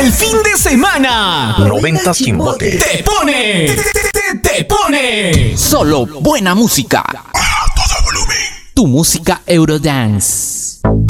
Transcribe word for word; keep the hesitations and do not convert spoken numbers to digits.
el fin de semana. Noventas Chimbote. Te pone. Te, te, te pone. Solo buena música. A todo volumen. Tu música Eurodance.